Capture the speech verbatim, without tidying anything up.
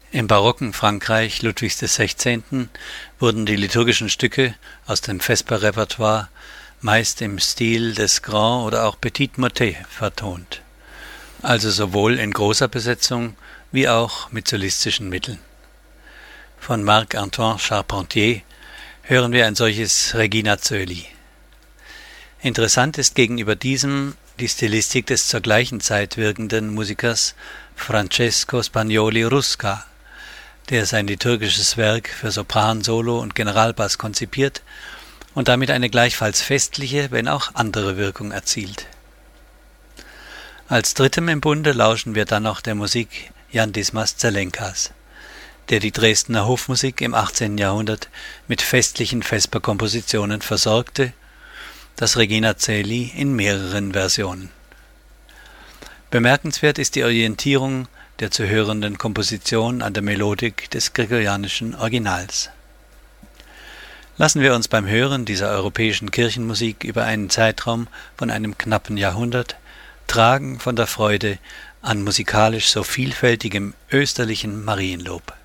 Im barocken Frankreich Ludwigs des Sechzehnten wurden die liturgischen Stücke aus dem Vesperrepertoire meist im Stil des Grand oder auch Petit Motet vertont, also sowohl in großer Besetzung wie auch mit solistischen Mitteln. Von Marc-Antoine Charpentier hören wir ein solches Regina Coeli. Interessant ist gegenüber diesem die Stilistik des zur gleichen Zeit wirkenden Musikers Francesco Spagnoli Rusca, der sein liturgisches Werk für Sopran, Solo und Generalbass konzipiert und damit eine gleichfalls festliche, wenn auch andere Wirkung erzielt. Als drittem im Bunde lauschen wir dann noch der Musik Jan Dismas Zelenkas, der die Dresdner Hofmusik im achtzehnten Jahrhundert mit festlichen Vesperkompositionen versorgte, das Regina Coeli in mehreren Versionen. Bemerkenswert ist die Orientierung der zu hörenden Komposition an der Melodik des gregorianischen Originals. Lassen wir uns beim Hören dieser europäischen Kirchenmusik über einen Zeitraum von einem knappen Jahrhundert tragen von der Freude an musikalisch so vielfältigem österlichen Marienlob.